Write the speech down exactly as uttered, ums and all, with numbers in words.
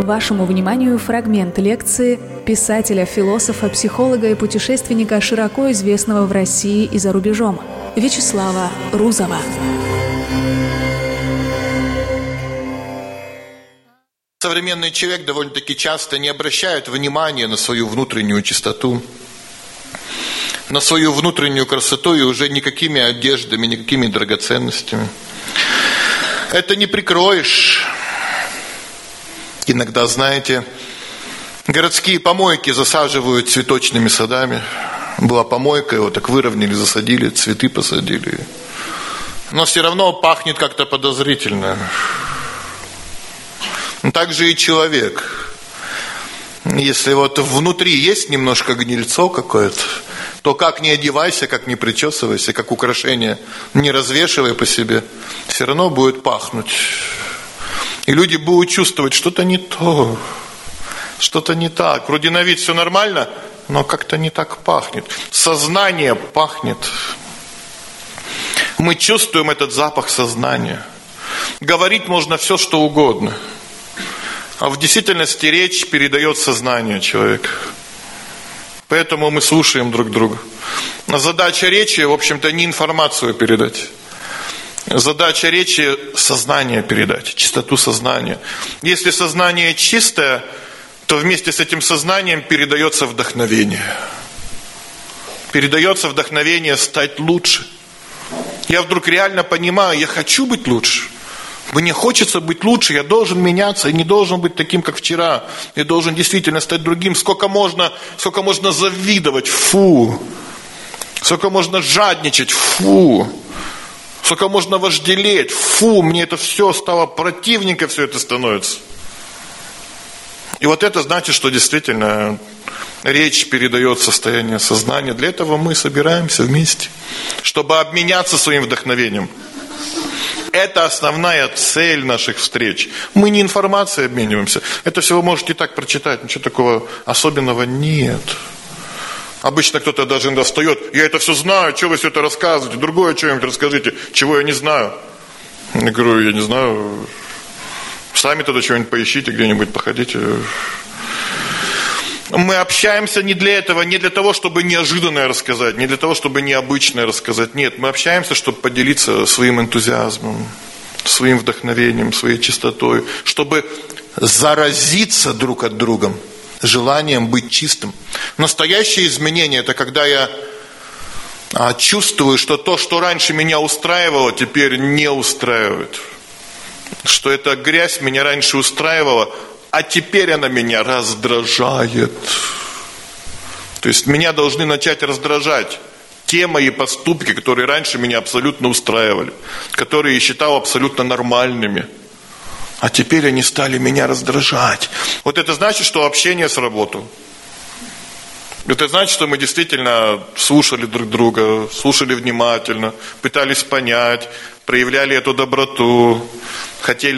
Вашему вниманию фрагмент лекции писателя, философа, психолога и путешественника, широко известного в России и за рубежом, Вячеслава Рузова. Современный человек довольно-таки часто не обращает внимания на свою внутреннюю чистоту, на свою внутреннюю красоту и уже никакими одеждами, никакими драгоценностями. Это не прикроешь. Иногда, знаете, городские помойки засаживают цветочными садами. Была помойка, его так выровняли, засадили, цветы посадили. Но все равно пахнет как-то подозрительно. Так же и человек. Если вот внутри есть немножко гнильцо какое-то, то как ни одевайся, как ни причесывайся, как украшение не развешивай по себе, все равно будет пахнуть. И люди будут чувствовать, что-то не то, что-то не так. Вроде на вид все нормально, но как-то не так пахнет. Сознание пахнет. Мы чувствуем этот запах сознания. Говорить можно все, что угодно. А в действительности речь передает сознание человека. Поэтому мы слушаем друг друга. Но задача речи, в общем-то, не информацию передать. Задача речи – сознание передать, чистоту сознания. Если сознание чистое, то вместе с этим сознанием передается вдохновение. Передается вдохновение стать лучше. Я вдруг реально понимаю, я хочу быть лучше. Мне хочется быть лучше, я должен меняться, и не должен быть таким, как вчера. Я должен действительно стать другим. Сколько можно, сколько можно завидовать, фу. Сколько можно жадничать, фу. Сколько можно вожделеть, фу. Мне это все стало противненько, все это становится. И вот это значит, что действительно речь передает состояние сознания. Для этого мы собираемся вместе, чтобы обменяться своим вдохновением. Это основная цель наших встреч. Мы не информацией обмениваемся. Это все вы можете так прочитать. Ничего такого особенного нет. Обычно кто-то даже иногда встает. Я это все знаю, что вы все это рассказываете? Другое что-нибудь расскажите, чего я не знаю. Я говорю, я не знаю. Сами тогда что-нибудь поищите, где-нибудь походите. Мы общаемся не для этого, не для того, чтобы неожиданное рассказать, не для того, чтобы необычное рассказать. Нет, мы общаемся, чтобы поделиться своим энтузиазмом, своим вдохновением, своей чистотой, чтобы заразиться друг от друга желанием быть чистым. Настоящее изменение – это когда я чувствую, что то, что раньше меня устраивало, теперь не устраивает. Что эта грязь меня раньше устраивала, а теперь она меня раздражает. То есть меня должны начать раздражать те мои поступки, которые раньше меня абсолютно устраивали, которые я считал абсолютно нормальными. А теперь они стали меня раздражать. Вот это значит, что общение сработало. Это значит, что мы действительно слушали друг друга, слушали внимательно, пытались понять, проявляли эту доброту, хотели